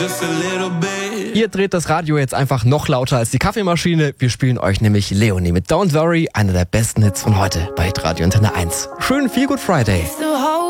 just a little bit. Ihr dreht das Radio jetzt einfach noch lauter als die Kaffeemaschine. Wir spielen euch nämlich Leonie mit Don't Worry, einer der besten Hits von heute bei Radio Antenne 1. Schönen Feel Good Friday.